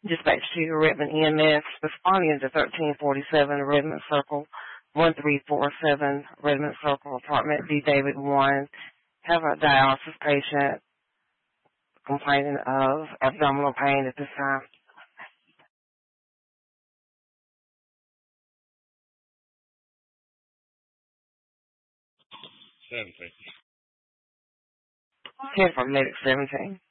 Dispatch to Redmond EMS, responding to 1347 Redmond Circle, 1347 Redmond Circle, apartment D. David 1. Have a dialysis patient complaining of abdominal pain at this time. 17. 10 for medic 17.